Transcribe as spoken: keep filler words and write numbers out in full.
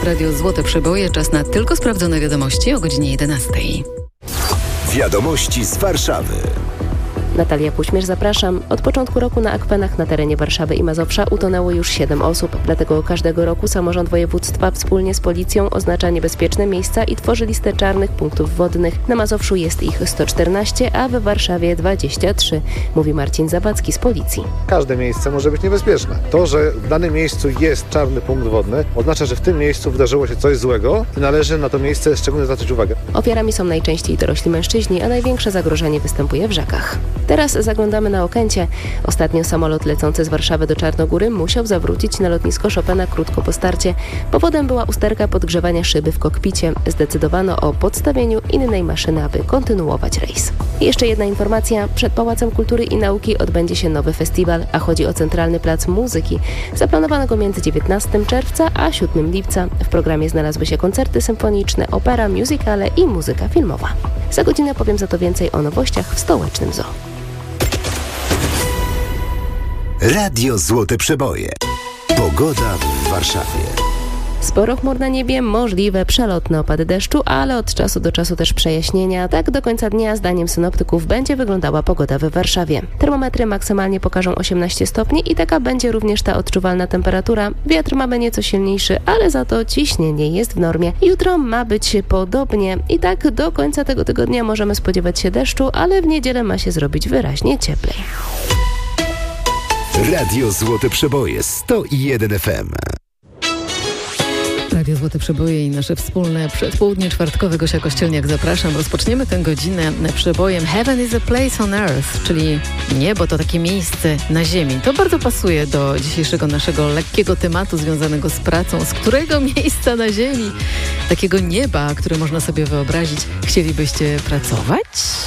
w Radiu Złote Przeboje. Czas na tylko sprawdzone wiadomości o godzinie jedenastej. Wiadomości z Warszawy. Natalia Puśmierz, zapraszam. Od początku roku na akwenach na terenie Warszawy i Mazowsza utonęło już siedem osób. Dlatego każdego roku samorząd województwa wspólnie z policją oznacza niebezpieczne miejsca i tworzy listę czarnych punktów wodnych. Na Mazowszu jest ich sto czternaście, a w Warszawie dwadzieścia trzy, mówi Marcin Zabacki z policji. Każde miejsce może być niebezpieczne. To, że w danym miejscu jest czarny punkt wodny, oznacza, że w tym miejscu wydarzyło się coś złego i należy na to miejsce szczególnie zwracać uwagę. Ofiarami są najczęściej dorośli mężczyźni, a największe zagrożenie występuje w rzekach. Teraz zaglądamy na Okęcie. Ostatnio samolot lecący z Warszawy do Czarnogóry musiał zawrócić na lotnisko Chopina krótko po starcie. Powodem była usterka podgrzewania szyby w kokpicie. Zdecydowano o podstawieniu innej maszyny, aby kontynuować rejs. I jeszcze jedna informacja. Przed Pałacem Kultury i Nauki odbędzie się nowy festiwal, a chodzi o Centralny Plac Muzyki. Zaplanowano go między dziewiętnastego czerwca a siódmego lipca. W programie znalazły się koncerty symfoniczne, opera, musicale i muzyka filmowa. Za godzinę powiem za to więcej o nowościach w stołecznym zoo. Radio Złote Przeboje. Pogoda w Warszawie. Sporo chmur na niebie, możliwe przelotne opady deszczu, ale od czasu do czasu też przejaśnienia. Tak do końca dnia, zdaniem synoptyków, będzie wyglądała pogoda w Warszawie. Termometry maksymalnie pokażą osiemnaście stopni i taka będzie również ta odczuwalna temperatura. Wiatr mamy nieco silniejszy, ale za to ciśnienie jest w normie. Jutro ma być podobnie i tak do końca tego tygodnia możemy spodziewać się deszczu, ale w niedzielę ma się zrobić wyraźnie cieplej. Radio Złote Przeboje sto jeden F M. Radio Złote Przeboje i nasze wspólne przedpołudnie czwartkowe. Gosia Kościelniak, zapraszam. Rozpoczniemy tę godzinę przebojem Heaven is a place on earth, czyli niebo to takie miejsce na ziemi. To bardzo pasuje do dzisiejszego naszego lekkiego tematu związanego z pracą. Z którego miejsca na ziemi, takiego nieba, które można sobie wyobrazić, chcielibyście pracować?